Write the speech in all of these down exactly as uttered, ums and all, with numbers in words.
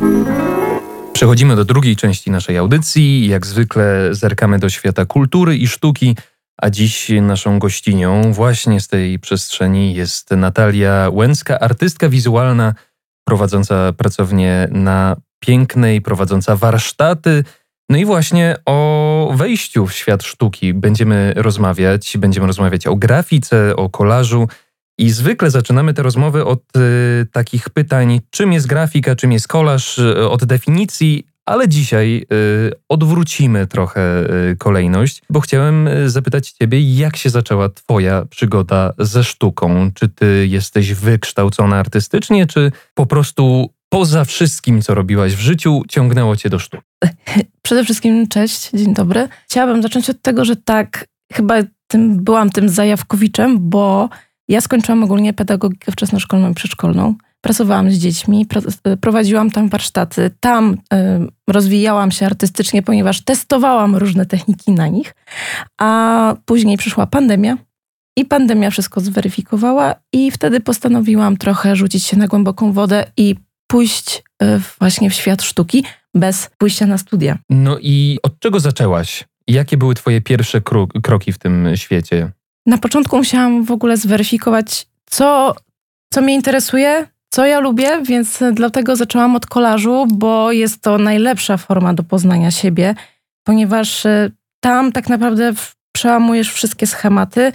Przechodzimy do drugiej części naszej audycji. Jak zwykle zerkamy do świata kultury i sztuki, a dziś naszą gościnią właśnie z tej przestrzeni jest Natalia Łęcka, artystka wizualna, prowadząca pracownię na Pięknej, prowadząca warsztaty. No i właśnie o wejściu w świat sztuki będziemy rozmawiać. Będziemy rozmawiać o grafice, o kolażu. I zwykle zaczynamy te rozmowy od y, takich pytań, czym jest grafika, czym jest kolaż, y, od definicji, ale dzisiaj y, odwrócimy trochę y, kolejność, bo chciałem y, zapytać ciebie, jak się zaczęła twoja przygoda ze sztuką? Czy ty jesteś wykształcona artystycznie, czy po prostu poza wszystkim, co robiłaś w życiu, ciągnęło cię do sztuki? Przede wszystkim cześć, dzień dobry. Chciałabym zacząć od tego, że tak, chyba tym, byłam tym zajawkowiczem, bo ja skończyłam ogólnie pedagogikę wczesnoszkolną i przedszkolną. Pracowałam z dziećmi, prowadziłam tam warsztaty, tam y, rozwijałam się artystycznie, ponieważ testowałam różne techniki na nich, a później przyszła pandemia i pandemia wszystko zweryfikowała i wtedy postanowiłam trochę rzucić się na głęboką wodę i pójść y, właśnie w świat sztuki bez pójścia na studia. No i od czego zaczęłaś? Jakie były twoje pierwsze kro- kroki w tym świecie? Na początku musiałam w ogóle zweryfikować, co, co mnie interesuje, co ja lubię, więc dlatego zaczęłam od kolażu, bo jest to najlepsza forma do poznania siebie, ponieważ tam tak naprawdę przełamujesz wszystkie schematy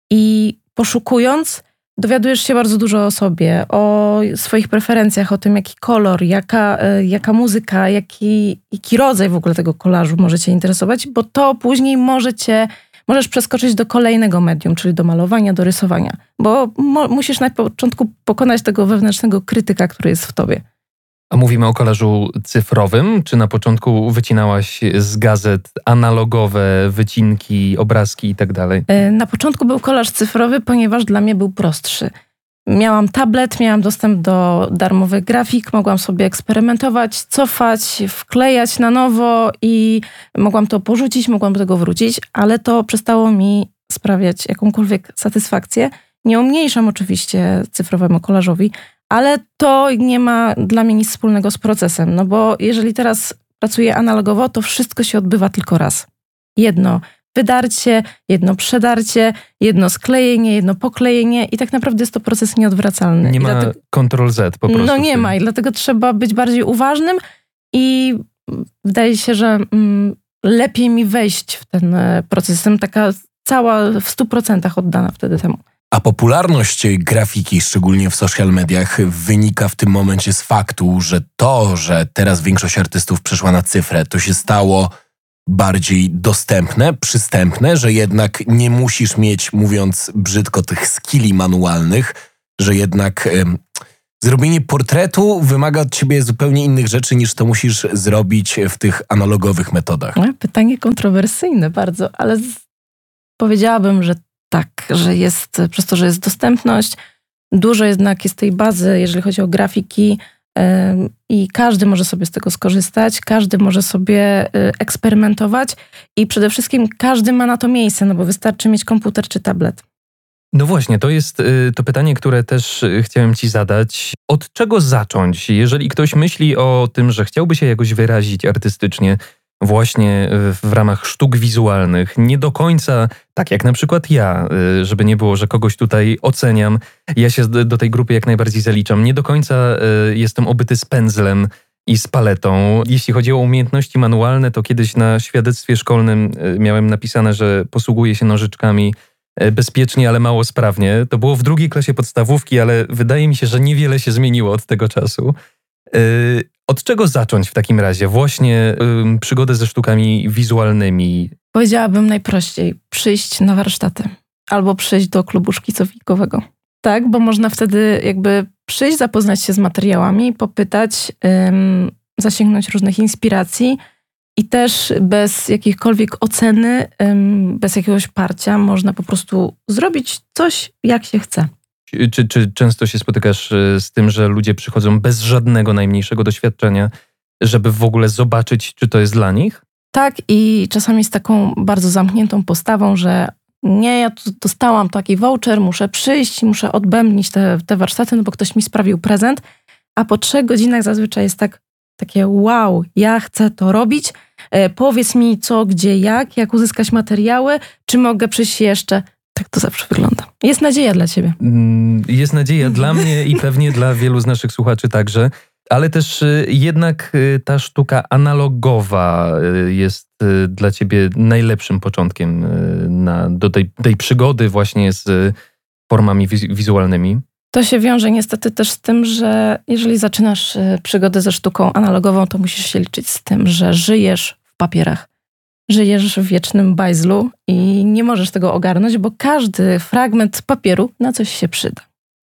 i poszukując dowiadujesz się bardzo dużo o sobie, o swoich preferencjach, o tym, jaki kolor, jaka, jaka muzyka, jaki, jaki rodzaj w ogóle tego kolażu może cię interesować, bo to później może cię Możesz przeskoczyć do kolejnego medium, czyli do malowania, do rysowania, bo mo- musisz na początku pokonać tego wewnętrznego krytyka, który jest w tobie. A mówimy o kolażu cyfrowym? Czy na początku wycinałaś z gazet analogowe wycinki, obrazki i tak dalej? Na początku był kolaż cyfrowy, ponieważ dla mnie był prostszy. Miałam tablet, miałam dostęp do darmowych grafik, mogłam sobie eksperymentować, cofać, wklejać na nowo i mogłam to porzucić, mogłam do tego wrócić, ale to przestało mi sprawiać jakąkolwiek satysfakcję. Nie umniejszam oczywiście cyfrowemu kolażowi, ale to nie ma dla mnie nic wspólnego z procesem, no bo jeżeli teraz pracuję analogowo, to wszystko się odbywa tylko raz. Jedno wydarcie, jedno przedarcie, jedno sklejenie, jedno poklejenie i tak naprawdę jest to proces nieodwracalny. Nie I ma dlatego, kontrol Z po prostu. No nie ma i dlatego trzeba być bardziej uważnym i wydaje się, że mm, lepiej mi wejść w ten proces. Jestem taka cała w stu procentach oddana wtedy temu. A popularność grafiki, szczególnie w social mediach, wynika w tym momencie z faktu, że to, że teraz większość artystów przeszła na cyfrę, to się stało bardziej dostępne, przystępne, że jednak nie musisz mieć, mówiąc brzydko, tych skilli manualnych, że jednak ym, zrobienie portretu wymaga od ciebie zupełnie innych rzeczy, niż to musisz zrobić w tych analogowych metodach. Pytanie kontrowersyjne bardzo, ale z... powiedziałabym, że tak, że jest, przez to, że jest dostępność, dużo jednak jest tej bazy, jeżeli chodzi o grafiki, i każdy może sobie z tego skorzystać, każdy może sobie eksperymentować i przede wszystkim każdy ma na to miejsce, no bo wystarczy mieć komputer czy tablet. No właśnie, to jest to pytanie, które też chciałem ci zadać. Od czego zacząć? Jeżeli ktoś myśli o tym, że chciałby się jakoś wyrazić artystycznie właśnie w ramach sztuk wizualnych, nie do końca tak jak na przykład ja, żeby nie było, że kogoś tutaj oceniam. Ja się do tej grupy jak najbardziej zaliczam. Nie do końca jestem obyty z pędzlem i z paletą. Jeśli chodzi o umiejętności manualne, to kiedyś na świadectwie szkolnym miałem napisane, że posługuję się nożyczkami bezpiecznie, ale mało sprawnie. To było w drugiej klasie podstawówki, ale wydaje mi się, że niewiele się zmieniło od tego czasu. Od czego zacząć w takim razie właśnie y, przygodę ze sztukami wizualnymi? Powiedziałabym najprościej, przyjść na warsztaty albo przyjść do klubu szkicowikowego. Tak, bo można wtedy jakby przyjść, zapoznać się z materiałami, popytać, ym, zasięgnąć różnych inspiracji i też bez jakiejkolwiek oceny, ym, bez jakiegoś parcia można po prostu zrobić coś, jak się chce. Czy, czy często się spotykasz z tym, że ludzie przychodzą bez żadnego najmniejszego doświadczenia, żeby w ogóle zobaczyć, czy to jest dla nich? Tak, i czasami z taką bardzo zamkniętą postawą, że nie, ja tu dostałam taki voucher, muszę przyjść, muszę odbębnić te, te warsztaty, no bo ktoś mi sprawił prezent, a po trzech godzinach zazwyczaj jest tak, takie wow, ja chcę to robić, e, powiedz mi co, gdzie, jak, jak uzyskać materiały, czy mogę przyjść jeszcze. Tak to zawsze wygląda. Jest nadzieja dla ciebie. Jest nadzieja dla mnie i pewnie dla wielu z naszych słuchaczy także, ale też jednak ta sztuka analogowa jest dla ciebie najlepszym początkiem na, do tej, tej przygody właśnie z formami wiz- wizualnymi. To się wiąże niestety też z tym, że jeżeli zaczynasz przygodę ze sztuką analogową, to musisz się liczyć z tym, że żyjesz w papierach. Żyjesz w wiecznym bajzlu i nie możesz tego ogarnąć, bo każdy fragment papieru na coś się przyda.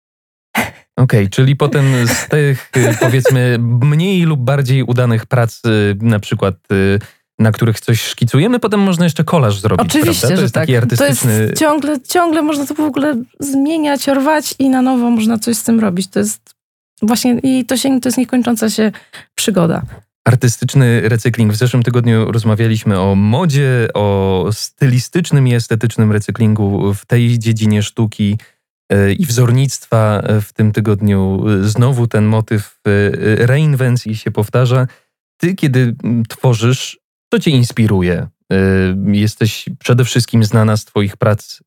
Okej, okay, czyli potem z tych powiedzmy mniej lub bardziej udanych prac, na przykład na których coś szkicujemy, potem można jeszcze kolaż zrobić, oczywiście, prawda? To że jest tak. taki artystyczny... To jest ciągle, ciągle można to w ogóle zmieniać, rwać i na nowo można coś z tym robić. To jest właśnie, i to, się, to jest niekończąca się przygoda. Artystyczny recykling. W zeszłym tygodniu rozmawialiśmy o modzie, o stylistycznym i estetycznym recyklingu w tej dziedzinie sztuki i wzornictwa. W tym tygodniu znowu ten motyw reinwencji się powtarza. Ty, kiedy tworzysz, co cię inspiruje? Jesteś przede wszystkim znana z twoich prac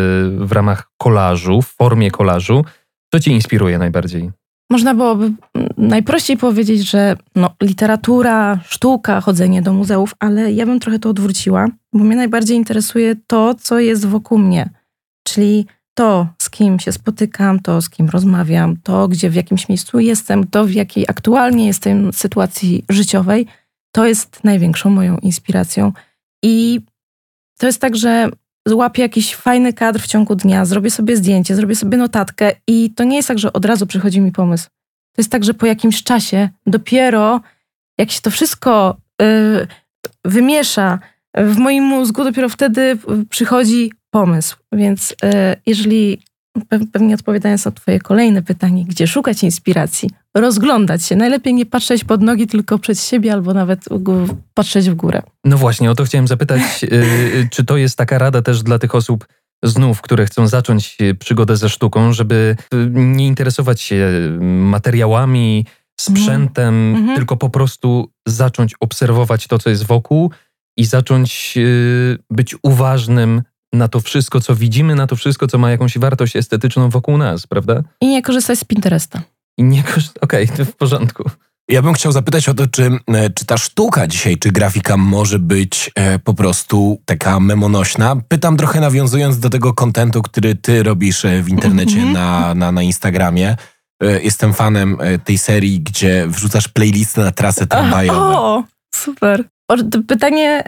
w ramach kolażu, w formie kolażu. Co cię inspiruje najbardziej? Można byłoby najprościej powiedzieć, że no, literatura, sztuka, chodzenie do muzeów, ale ja bym trochę to odwróciła, bo mnie najbardziej interesuje to, co jest wokół mnie. Czyli to, z kim się spotykam, to, z kim rozmawiam, to, gdzie w jakimś miejscu jestem, to, w jakiej aktualnie jestem sytuacji życiowej, to jest największą moją inspiracją. I to jest tak, że złapię jakiś fajny kadr w ciągu dnia, zrobię sobie zdjęcie, zrobię sobie notatkę i to nie jest tak, że od razu przychodzi mi pomysł. To jest tak, że po jakimś czasie dopiero jak się to wszystko y, wymiesza w moim mózgu, dopiero wtedy przychodzi pomysł. Więc y, jeżeli, pewnie odpowiadając na twoje kolejne pytanie, gdzie szukać inspiracji, rozglądać się. Najlepiej nie patrzeć pod nogi, tylko przed siebie albo nawet patrzeć w górę. No właśnie, o to chciałem zapytać, yy, czy to jest taka rada też dla tych osób znów, które chcą zacząć przygodę ze sztuką, żeby nie interesować się materiałami, sprzętem, mm. tylko po prostu zacząć obserwować to, co jest wokół i zacząć yy, być uważnym na to wszystko, co widzimy, na to wszystko, co ma jakąś wartość estetyczną wokół nas, prawda? I nie korzystać z Pinteresta. I nie korzystać, okej, okay, to w porządku. Ja bym chciał zapytać o to, czy, czy ta sztuka dzisiaj, czy grafika może być e, po prostu taka memonośna? Pytam trochę nawiązując do tego kontentu, który ty robisz w internecie mm-hmm. na, na, na Instagramie. E, jestem fanem tej serii, gdzie wrzucasz playlisty na trasy tramwajowe. O, super. Pytanie,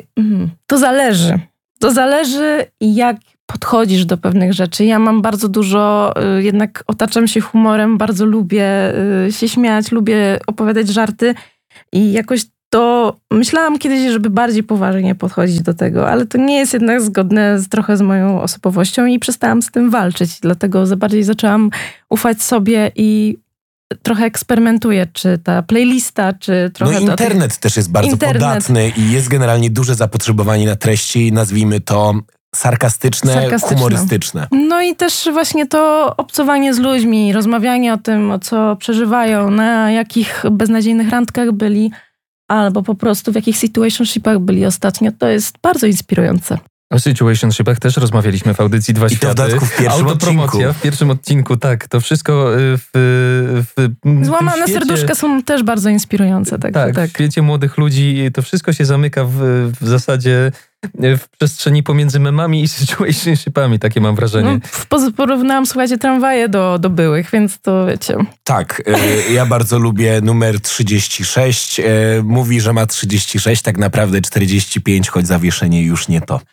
to zależy. To zależy, jak podchodzisz do pewnych rzeczy. Ja mam bardzo dużo, jednak otaczam się humorem, bardzo lubię się śmiać, lubię opowiadać żarty i jakoś to myślałam kiedyś, żeby bardziej poważnie podchodzić do tego, ale to nie jest jednak zgodne z, trochę z moją osobowością i przestałam z tym walczyć. Dlatego za bardziej zaczęłam ufać sobie i trochę eksperymentuję, czy ta playlista, czy trochę... No internet tych... też jest bardzo internet. podatny i jest generalnie duże zapotrzebowanie na treści, nazwijmy to sarkastyczne, sarkastyczne, humorystyczne. No i też właśnie to obcowanie z ludźmi, rozmawianie o tym, o co przeżywają, na jakich beznadziejnych randkach byli, albo po prostu w jakich situationshipach byli ostatnio, to jest bardzo inspirujące. O situationshipach też rozmawialiśmy w audycji Dwa I Światy. I to w dodatku w pierwszym Autopromocja odcinku. w pierwszym odcinku, tak. To wszystko w, w, w Złamane świecie, serduszka są też bardzo inspirujące. Tak, tak, tak, w świecie młodych ludzi to wszystko się zamyka w, w zasadzie w przestrzeni pomiędzy memami i situationshipami, takie mam wrażenie. No, porównałam, słuchajcie, tramwaje do, do byłych, więc to wiecie. Tak, y, ja bardzo lubię numer trzydzieści sześć. Y, mówi, że ma trzydzieści sześć, tak naprawdę czterdzieści pięć, choć zawieszenie już nie to.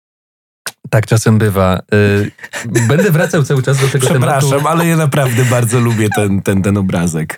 Tak czasem bywa. Będę wracał cały czas do tego tematu. Przepraszam, ale ja naprawdę bardzo lubię ten, ten, ten obrazek.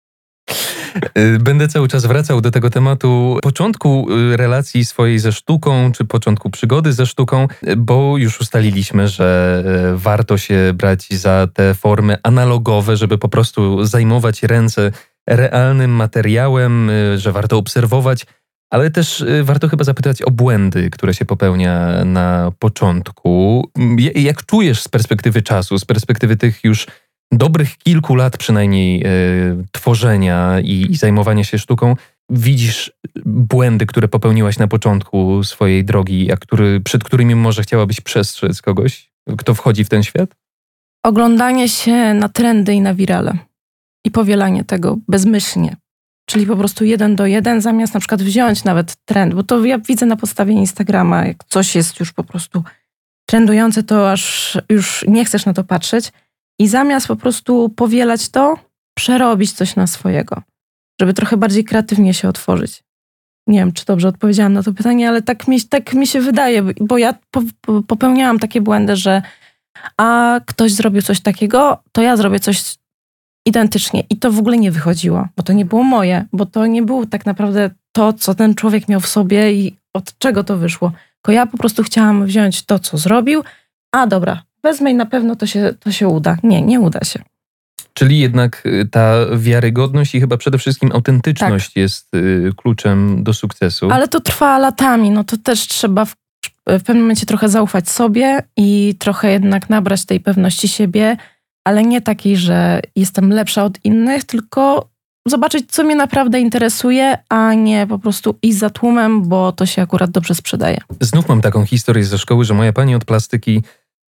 Będę cały czas wracał do tego tematu początku relacji swojej ze sztuką, czy początku przygody ze sztuką, bo już ustaliliśmy, że warto się brać za te formy analogowe, żeby po prostu zajmować ręce realnym materiałem, że warto obserwować, ale też warto chyba zapytać o błędy, które się popełnia na początku. Jak czujesz z perspektywy czasu, z perspektywy tych już dobrych kilku lat przynajmniej e, tworzenia i, i zajmowania się sztuką, widzisz błędy, które popełniłaś na początku swojej drogi, a który, przed którymi może chciałabyś przestrzec kogoś, kto wchodzi w ten świat? Oglądanie się na trendy i na wirale i powielanie tego bezmyślnie. Czyli po prostu jeden do jeden, zamiast na przykład wziąć nawet trend, bo to ja widzę na podstawie Instagrama, jak coś jest już po prostu trendujące, to aż już nie chcesz na to patrzeć i zamiast po prostu powielać to, przerobić coś na swojego, żeby trochę bardziej kreatywnie się otworzyć. Nie wiem, czy dobrze odpowiedziałam na to pytanie, ale tak mi, tak mi się wydaje, bo ja po, po, popełniałam takie błędy, że a ktoś zrobił coś takiego, to ja zrobię coś identycznie. I to w ogóle nie wychodziło, bo to nie było moje, bo to nie było tak naprawdę to, co ten człowiek miał w sobie i od czego to wyszło. Tylko ja po prostu chciałam wziąć to, co zrobił, a dobra, wezmę i na pewno to się, to się uda. Nie, nie uda się. Czyli jednak ta wiarygodność i chyba przede wszystkim autentyczność tak. jest y, kluczem do sukcesu. Ale to trwa latami, no to też trzeba w, w pewnym momencie trochę zaufać sobie i trochę jednak nabrać tej pewności siebie, ale nie takiej, że jestem lepsza od innych, tylko zobaczyć, co mnie naprawdę interesuje, a nie po prostu iść za tłumem, bo to się akurat dobrze sprzedaje. Znów mam taką historię ze szkoły, że moja pani od plastyki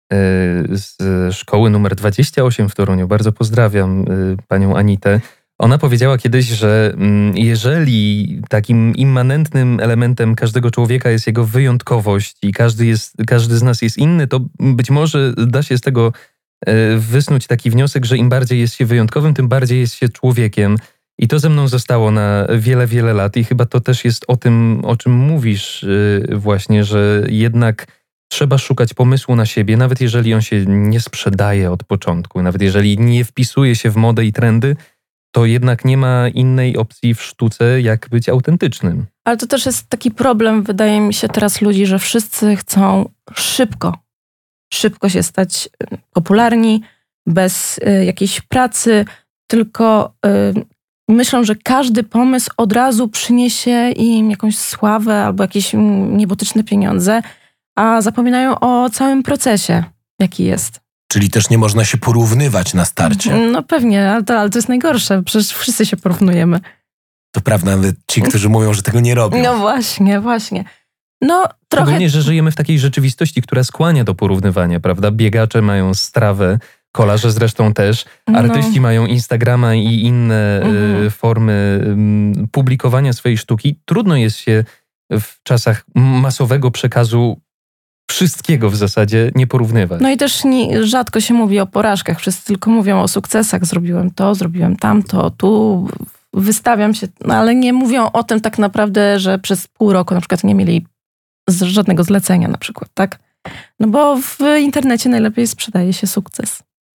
z szkoły numer dwadzieścia osiem w Toruniu, bardzo pozdrawiam panią Anitę, ona powiedziała kiedyś, że jeżeli takim immanentnym elementem każdego człowieka jest jego wyjątkowość i każdy, jest, każdy z nas jest inny, to być może da się z tego wysnuć taki wniosek, że im bardziej jest się wyjątkowym, tym bardziej jest się człowiekiem. I to ze mną zostało na wiele, wiele lat i chyba to też jest o tym, o czym mówisz właśnie, że jednak trzeba szukać pomysłu na siebie, nawet jeżeli on się nie sprzedaje od początku, nawet jeżeli nie wpisuje się w modę i trendy, to jednak nie ma innej opcji w sztuce, jak być autentycznym. Ale to też jest taki problem, wydaje mi się teraz ludzi, że wszyscy chcą szybko, szybko się stać popularni, bez y, jakiejś pracy, tylko y, myślą, że każdy pomysł od razu przyniesie im jakąś sławę albo jakieś niebotyczne pieniądze, a zapominają o całym procesie, jaki jest. Czyli też nie można się porównywać na starcie. No pewnie, ale to, ale to jest najgorsze. Przecież wszyscy się porównujemy. To prawda, nawet ci, którzy mówią, że tego nie robią. No właśnie, właśnie. No trochę... Szczególnie, że żyjemy w takiej rzeczywistości, która skłania do porównywania, prawda? Biegacze mają strawę, kolarze zresztą też, artyści no. mają Instagrama i inne mhm. y, formy y, publikowania swojej sztuki. Trudno jest się w czasach masowego przekazu wszystkiego w zasadzie nie porównywać. No i też nie, rzadko się mówi o porażkach. Wszyscy tylko mówią o sukcesach. Zrobiłem to, zrobiłem tamto, tu wystawiam się. No ale nie mówią o tym tak naprawdę, że przez pół roku na przykład nie mieli żadnego zlecenia na przykład, tak? No bo w internecie najlepiej sprzedaje się sukces.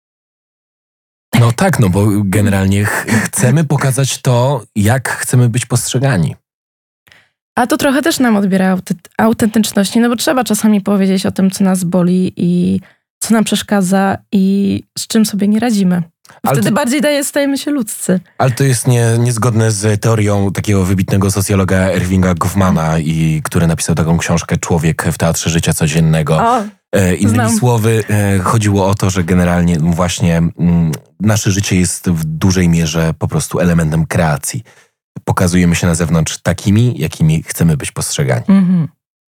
No tak, no bo generalnie ch- chcemy pokazać to, jak chcemy być postrzegani. A to trochę też nam odbiera auty- autentyczności, no bo trzeba czasami powiedzieć o tym, co nas boli i co nam przeszkadza i z czym sobie nie radzimy. Wtedy to, bardziej daje, stajemy się ludzcy. Ale to jest nie, niezgodne z teorią takiego wybitnego socjologa Irvinga Goffmana, i, który napisał taką książkę Człowiek w teatrze życia codziennego. O, e, innymi znam. słowy, e, chodziło o to, że generalnie właśnie m, nasze życie jest w dużej mierze po prostu elementem kreacji. Pokazujemy się na zewnątrz takimi, jakimi chcemy być postrzegani. Mhm.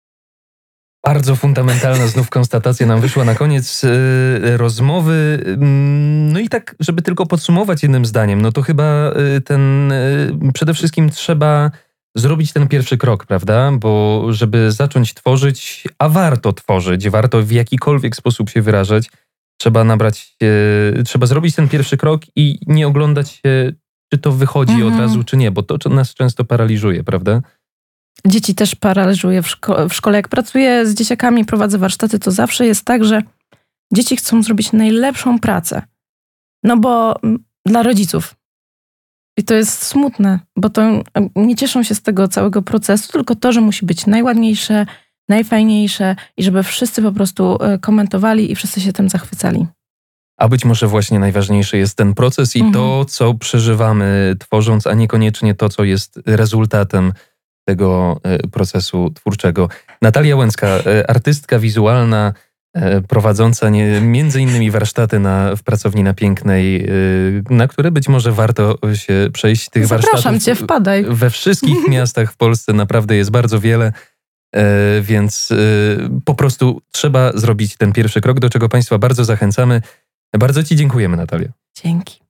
Bardzo fundamentalna znów konstatacja nam wyszła na koniec yy, rozmowy. Yy, no i tak, żeby tylko podsumować jednym zdaniem, no to chyba yy, ten, yy, przede wszystkim trzeba zrobić ten pierwszy krok, prawda? Bo żeby zacząć tworzyć, a warto tworzyć, warto w jakikolwiek sposób się wyrażać, trzeba nabrać, yy, trzeba zrobić ten pierwszy krok i nie oglądać się, czy to wychodzi mhm. od razu, czy nie, bo to nas często paraliżuje, prawda? Dzieci też paraliżuje w, szko- w szkole. Jak pracuję z dzieciakami, prowadzę warsztaty, to zawsze jest tak, że dzieci chcą zrobić najlepszą pracę. No bo m, dla rodziców. I to jest smutne, bo to nie cieszą się z tego całego procesu, tylko to, że musi być najładniejsze, najfajniejsze i żeby wszyscy po prostu komentowali i wszyscy się tym zachwycali. A być może właśnie najważniejszy jest ten proces i mhm. to, co przeżywamy tworząc, a niekoniecznie to, co jest rezultatem tego procesu twórczego. Natalia Łęcka, artystka wizualna, prowadząca nie, między innymi warsztaty na, w pracowni na Pięknej, na które być może warto się przejść. Tych Zapraszam warsztatów cię, wpadaj. We wszystkich miastach w Polsce naprawdę jest bardzo wiele, więc po prostu trzeba zrobić ten pierwszy krok, do czego Państwa bardzo zachęcamy. Bardzo Ci dziękujemy, Natalia. Dzięki.